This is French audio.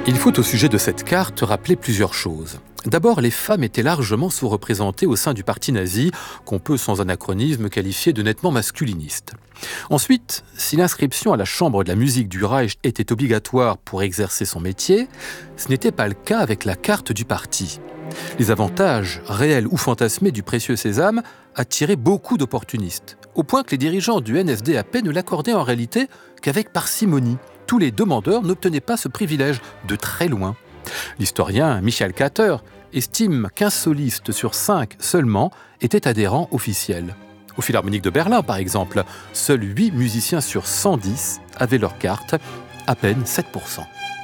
Il faut au sujet de cette carte rappeler plusieurs choses. D'abord, les femmes étaient largement sous-représentées au sein du parti nazi, qu'on peut sans anachronisme qualifier de nettement masculiniste. Ensuite, si l'inscription à la chambre de la musique du Reich était obligatoire pour exercer son métier, ce n'était pas le cas avec la carte du parti. Les avantages, réels ou fantasmés du précieux sésame attiraient beaucoup d'opportunistes, au point que les dirigeants du NSDAP ne l'accordaient en réalité qu'avec parcimonie. Tous les demandeurs n'obtenaient pas ce privilège, de très loin. L'historien Michael Kater estime qu'1 soliste sur 5 seulement était adhérent officiel. Au Philharmonique de Berlin, par exemple, seuls 8 musiciens sur 110 avaient leur carte, à peine 7%.